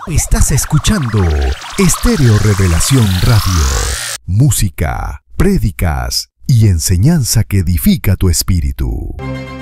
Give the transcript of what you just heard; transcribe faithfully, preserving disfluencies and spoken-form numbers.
Estás escuchando Estéreo Revelación Radio. Música, prédicas y enseñanza que edifica tu espíritu.